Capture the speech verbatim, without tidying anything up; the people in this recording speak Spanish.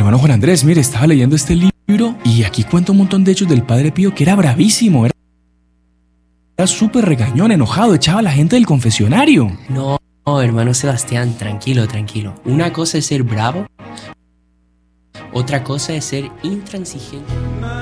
Hermano Juan Andrés, mire, estaba leyendo este libro y aquí cuenta un montón de hechos del Padre Pío que era bravísimo, era, era súper regañón, enojado, echaba a la gente del confesionario. No, no, hermano Sebastián, tranquilo, tranquilo. Una cosa es ser bravo, otra cosa es ser intransigente.